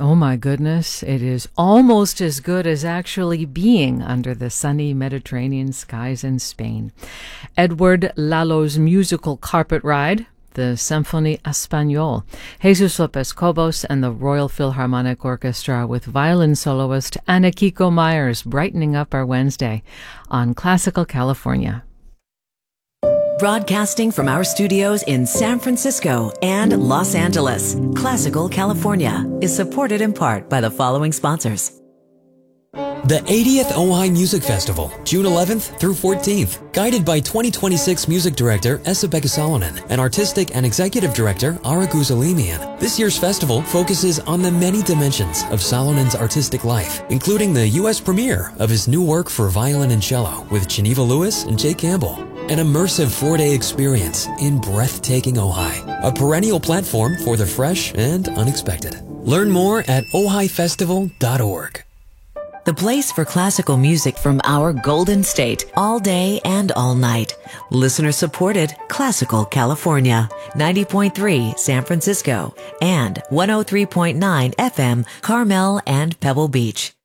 Oh my goodness, it is almost as good as actually being under the sunny Mediterranean skies in Spain. Edward Lalo's musical carpet ride, the Symphonie Espagnole, Jesus Lopez Cobos and the Royal Philharmonic Orchestra with violin soloist Anna Kiko Myers brightening up our Wednesday on Classical California. Broadcasting from our studios in San Francisco and Los Angeles, Classical California is supported in part by the following sponsors. The 80th Ojai Music Festival, June 11th through 14th, guided by 2026 Music Director Esa-Pekka Salonen and Artistic and Executive Director Ara Guzalimian. This year's festival focuses on the many dimensions of Salonen's artistic life, including the U.S. premiere of his new work for violin and cello with Geneva Lewis and Jay Campbell. An immersive 4-day experience in breathtaking Ojai, a perennial platform for the fresh and unexpected. Learn more at ojaifestival.org. The place for classical music from our Golden State, all day and all night. Listener supported Classical California, 90.3 San Francisco, and 103.9 FM Carmel and Pebble Beach.